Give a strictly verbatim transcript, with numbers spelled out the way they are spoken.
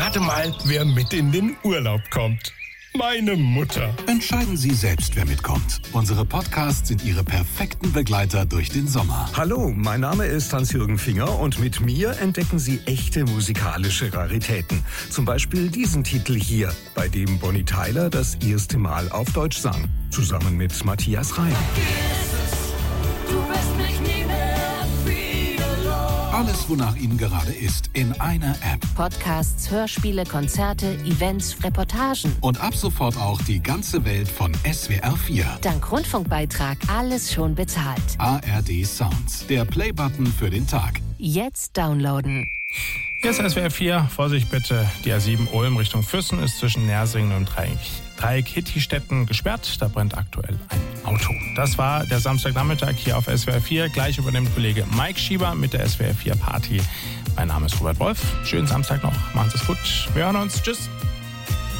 rate mal, wer mit in den Urlaub kommt. Meine Mutter. Entscheiden Sie selbst, wer mitkommt. Unsere Podcasts sind Ihre perfekten Begleiter durch den Sommer. Hallo, mein Name ist Hans-Jürgen Finger und mit mir entdecken Sie echte musikalische Raritäten. Zum Beispiel diesen Titel hier, bei dem Bonnie Tyler das erste Mal auf Deutsch sang. Zusammen mit Matthias Reim. Alles, wonach Ihnen gerade ist, in einer App. Podcasts, Hörspiele, Konzerte, Events, Reportagen. Und ab sofort auch die ganze Welt von S W R vier. Dank Rundfunkbeitrag alles schon bezahlt. A R D Sounds, der Playbutton für den Tag. Jetzt downloaden. Hier ist S W R vier. Vorsicht bitte, die A sieben Ulm Richtung Füssen ist zwischen Nersingen und Dreieck, Dreieck Hittistetten gesperrt. Da brennt aktuell ein Auto. Das war der Samstagnachmittag hier auf S W R vier. Gleich übernimmt Kollege Mike Schieber mit der S W R vier Party. Mein Name ist Robert Wolf. Schönen Samstag noch. Machen Sie es gut. Wir hören uns. Tschüss.